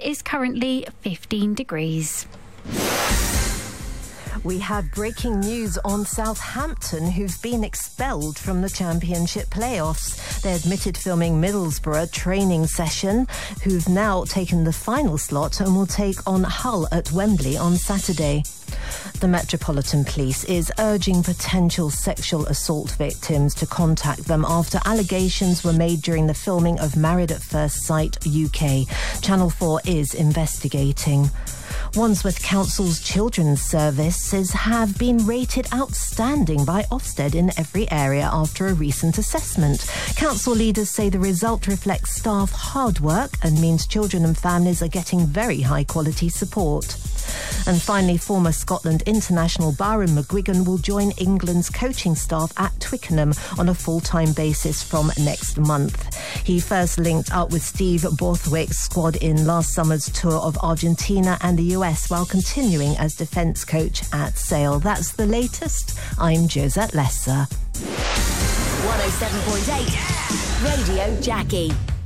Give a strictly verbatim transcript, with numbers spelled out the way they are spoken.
is currently fifteen degrees. We have breaking news on Southampton, who've been expelled from the Championship playoffs. They admitted filming Middlesbrough training session, who've now taken the final slot and will take on Hull at Wembley on Saturday. The Metropolitan Police is urging potential sexual assault victims to contact them after allegations were made during the filming of Married at First Sight U K. Channel four is investigating. Wandsworth Council's children's services have been rated outstanding by Ofsted in every area after a recent assessment. Council leaders say the result reflects staff hard work and means children and families are getting very high quality support. And finally, former Scotland international Byron McGuigan will join England's coaching staff at Twickenham on a full-time basis from next month. He first linked up with Steve Borthwick's squad in last summer's tour of Argentina and the U S while continuing as defence coach at Sale. That's the latest. I'm Josette Lesser. one oh seven point eight Radio Jackie.